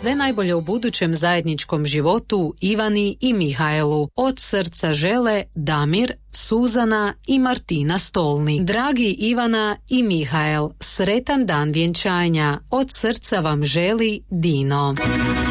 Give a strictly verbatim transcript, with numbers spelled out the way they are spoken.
Sve najbolje u budućem zajedničkom životu Ivani i Mihajlu. Od srca žele Damir, Suzana i Martina Stolnik. Dragi Ivana i Mihajl, sretan dan vjenčanja. Od srca vam želi Dino.